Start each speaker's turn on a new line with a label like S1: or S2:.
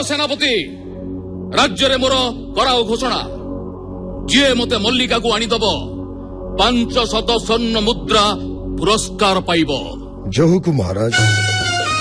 S1: ସେନାପତି ରାଜ୍ୟରେ ମୋର କରାଉ ଘୋଷଣା ଯିଏ ମତେ ମଲ୍ଲିକାକୁ ଆଣିଦବ 500 ସ୍ୱର୍ଣ୍ଣ ମୁଦ୍ରା ପୁରସ୍କାର ପାଇବ।
S2: जो हुकुम महाराज।